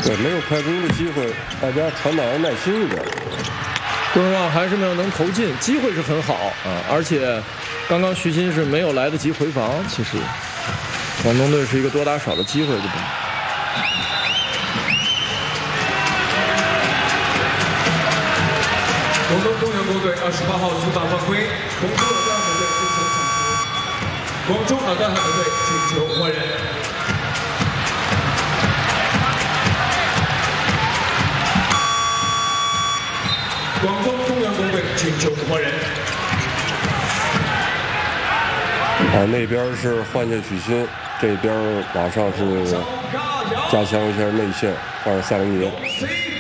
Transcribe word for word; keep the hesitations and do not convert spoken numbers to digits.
对，没有快攻的机会，大家传导要耐心一点。 东方还是没有能投进，机会是很好啊，而且刚刚徐新是没有来得及回防。其实广东队是一个多打少的机会，对吧？ 广东东阳国队二十八号主打犯规，广州尔丹汉队进球场球，广州尔丹汉队进球换人。广东东阳国队进球换人。 啊，那边是换下许昕，这边马上是加强一下内线，换上萨林尼。